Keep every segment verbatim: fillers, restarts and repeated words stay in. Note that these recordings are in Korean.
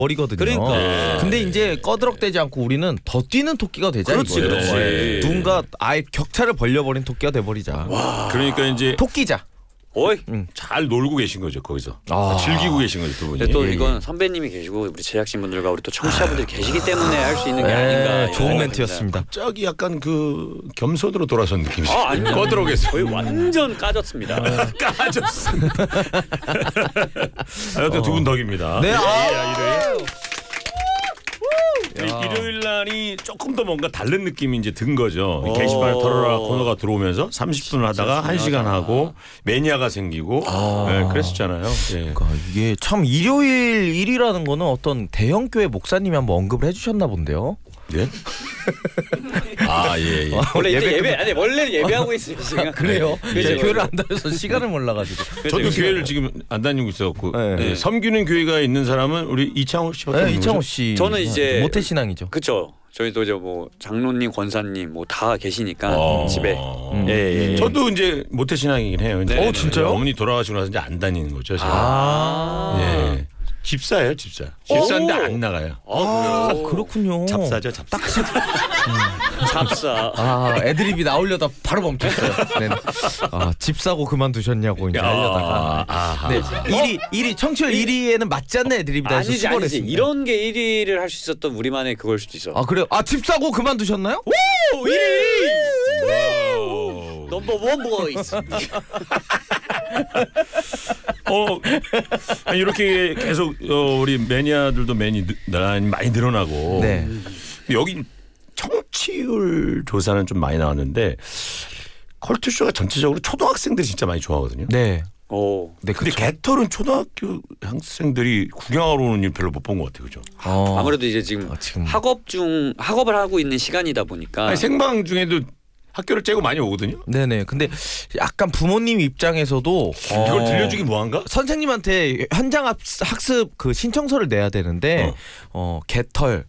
버리거든요. 그러니까. 네. 근데 이제 꺼드럭대지 않고 우리는 더 뛰는 토끼가 되자. 그렇지, 이거예요. 그렇지. 네. 누군가 아예 격차를 벌려버린 토끼가 돼버리자. 와. 그러니까 이제 토끼자. 어이. 응. 잘 놀고 계신 거죠 거기서. 아. 즐기고 계신 거죠 두 분이. 근데 또 예, 이건 선배님이 계시고 우리 제작진분들과 우리 또 청취자분들이 계시기 때문에 할 수 있는 게 아닌가. 네, 좋은 이런 멘트였습니다. 갑자기 약간 그 겸손으로 돌아선 느낌이. 아, 아니요. 꺼드럭에서 거의 완전 까졌습니다. 까졌습니다. 하여튼 두 분 덕입니다. 네, 예, 아. 일요일. 일요일 날이 조금 더 뭔가 다른 느낌이 이제 든 거죠. 오. 게시판을 털어라 코너가 들어오면서 삼십 분을 하다가 한 시간 하고 매니아가 생기고 네, 그랬었잖아요. 예. 그러니까 이게 참 일요일 일이라는 거는 어떤 대형 교회 목사님이 한번 언급을 해주셨나 본데요. 예? 아, 예, 예. 원래 이제 예배 예배 아니 원래는 예배하고 있어요 지금. 그래요? 그죠, 제가 그죠. 교회를 안 다녀서 시간을 몰라가지고. 저도 교회를 지금 안 다니고 있어갖고 네. 예, 섬기는 교회가 있는 사람은 우리 이창호 씨. 네, 이창호 씨. 저는 이제 모태 신앙이죠. 그렇죠. 저희도 이제 뭐 장로님, 권사님 뭐 다 계시니까 어. 집에. 음. 예, 예. 저도 이제 모태 신앙이긴 해요. 네, 어, 진짜요? 어머니 돌아가시고 나서 이제 안 다니는 거죠. 제가. 아, 예. 집사예요, 집사. 집사인데 오. 안 나가요. 아, 그래요? 그렇군요. 잡사죠, 잡사. 잡사. 아, 애드립이 나오려다 바로 멈췄어요. 네. 아, 집 사고 그만두셨냐고 이제 하려다가. 아하. 네, 일 위, 일 위 청취율 일 위에는 맞지 않는 애드립이다 해서 아니지 아니지. 수월했습니다. 이런 게 일 위를 할 수 있었던 우리만의 그걸 수도 있어. 아, 그래요? 아, 집 사고 그만두셨나요? 오, 일 위. 와우. 넘버 원 보이스. 어, 아니, 이렇게 계속 어, 우리 매니아들도 매니 늘- 많이 늘어나고. 네. 여기 청취율 조사는 좀 많이 나왔는데 컬투쇼가 전체적으로 초등학생들이 진짜 많이 좋아하거든요. 네. 오. 네, 근데 그쵸. 개털은 초등학교 학생들이 구경하러 오는 일 별로 못 본 것 같아요, 그죠? 어. 아무래도 이제 지금, 아, 지금. 학업 중 학업을 하고 있는 시간이다 보니까. 아니, 생방 중에도 학교를 째고 많이 오거든요. 네네. 근데 약간 부모님 입장에서도 어, 이걸 들려주기 뭐한가? 선생님한테 현장 합- 학습 그 신청서를 내야 되는데 어, 어. 개털을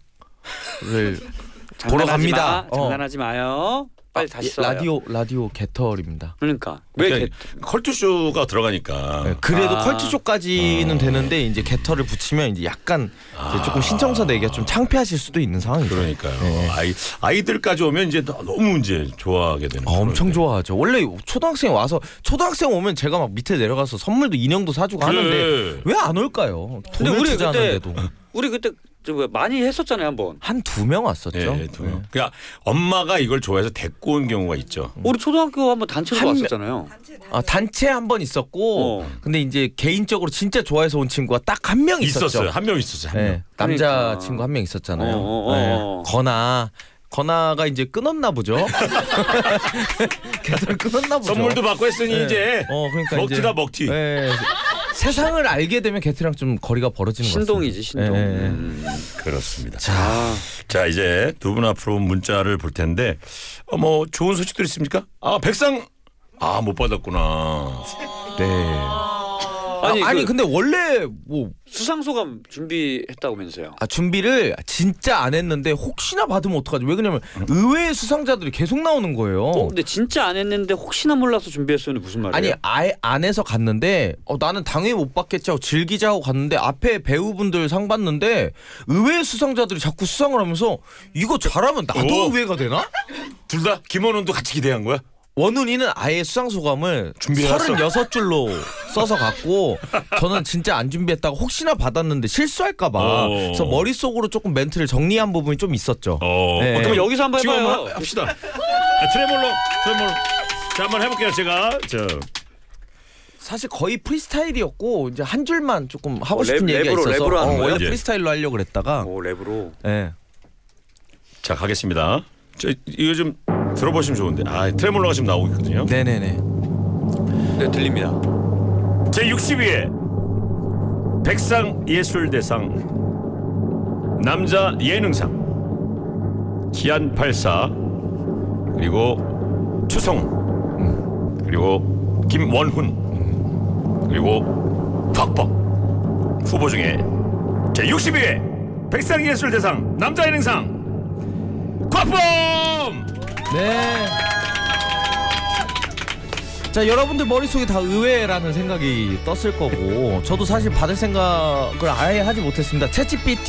보러 장난하지 갑니다. 마. 어. 장난하지 마요. 빨리 다시 써요. 라디오 라디오 개털입니다. 그러니까 왜 그러니까 개... 컬투쇼가 들어가니까. 네, 그래도 아. 컬투쇼까지는 어. 되는데 이제 개털을 붙이면 이제 약간 이제 아. 조금 신청서 내기가 좀 창피하실 수도 있는 상황이죠. 그러니까요. 네. 아이 아이들까지 오면 이제 너무 이제 좋아하게 되는. 어, 엄청 프로그램. 좋아하죠. 원래 초등학생 와서 초등학생 오면 제가 막 밑에 내려가서 선물도 인형도 사주고 그래. 하는데 왜 안 올까요? 근데 돈을 우리 투자하는데도 우리 그때 저 뭐야, 많이 했었잖아요 한번. 한 두 명 왔었죠. 네, 두 명. 그러니까 엄마가 이걸 좋아해서 데리고 온 경우가 있죠. 우리 초등학교 한번 단체로 한 왔었잖아요. 아, 단체 한 번 있었고 어. 근데 이제 개인적으로 진짜 좋아해서 온 친구가 딱 한 명 있었죠. 있었어요. 한 명 있었어요. 한 네, 명. 남자 그러니까. 친구 한 명 있었잖아요. 어, 어, 어. 네. 건아 건아가 이제 끊었나 보죠. 걔들 끊었나 보죠. 선물도 받고 했으니 네. 이제 어, 그러니까 먹튀다 이제, 먹튀. 네. 세상을 알게 되면 개트랑 좀 거리가 벌어지는 것 같습니다. 신동이지 신동. 네. 음. 그렇습니다. 아, 자 이제 두 분 앞으로 문자를 볼 텐데 어, 뭐 좋은 소식들 있습니까? 아 백상 아 못 받았구나. 네. 아니, 아니, 아니 그 근데 원래 뭐 수상소감 준비했다고면서요. 아, 준비를 진짜 안 했는데 혹시나 받으면 어떡하지? 왜 그러냐면 의외의 수상자들이 계속 나오는 거예요. 어, 근데 진짜 안 했는데 혹시나 몰라서 준비했어요. 무슨 말이에요? 아니 아예 안에서 갔는데 어, 나는 당연히 못 받겠지 하고 즐기자 하고 갔는데 앞에 배우분들 상 받는데 의외의 수상자들이 자꾸 수상을 하면서 이거 잘하면 나도 오. 의외가 되나? 둘 다 김원훈도 같이 기대한 거야? 원훈이는 아예 수상 소감을 준비해놨어? 서른여섯 줄로 써서 갔고 저는 진짜 안 준비했다가 혹시나 받았는데 실수할까 봐 어. 그래서 머릿속으로 조금 멘트를 정리한 부분이 좀 있었죠. 어. 네. 어, 그럼 여기서 한번 지금 해봐요. 한번 합시다. 아, 트레몰로 트레몰로. 자 한번 해볼게요 제가. 저. 사실 거의 프리스타일이었고 이제 한 줄만 조금 하고 어, 싶은 랩, 얘기가 랩으로, 있어서 랩으로 하는 어, 거예요? 원래 예. 프리스타일로 하려고 그랬다가 오 랩으로. 예. 자 가겠습니다. 저 이거 좀 들어보시면 좋은데 아 트레몰로가 지금 나오고 있거든요. 네네네. 네 들립니다. 제육십이 회 백상예술대상 남자 예능상 기안팔사 그리고 추성 그리고 김원훈 그리고 덕복 후보 중에 제육십이 회 백상예술대상 남자 예능상 곽범. 네. 자 여러분들 머릿속에 다 의외라는 생각이 떴을 거고 저도 사실 받을 생각을 아예 하지 못했습니다. 챗지피티